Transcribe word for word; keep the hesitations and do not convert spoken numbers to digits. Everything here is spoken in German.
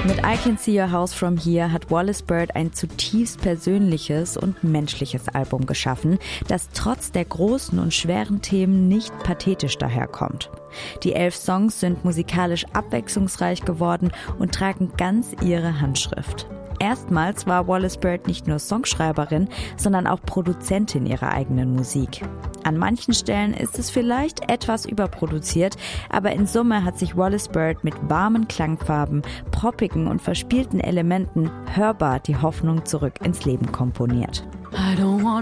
Mit I Can See Your House From Here hat Wallis Bird ein zutiefst persönliches und menschliches Album geschaffen, das trotz der großen und schweren Themen nicht pathetisch daherkommt. Die elf Songs sind musikalisch abwechslungsreich geworden und tragen ganz ihre Handschrift. Erstmals war Wallis Bird nicht nur Songschreiberin, sondern auch Produzentin ihrer eigenen Musik. An manchen Stellen ist es vielleicht etwas überproduziert, aber in Summe hat sich Wallis Bird mit warmen Klangfarben, poppigen und verspielten Elementen hörbar die Hoffnung zurück ins Leben komponiert. I don't want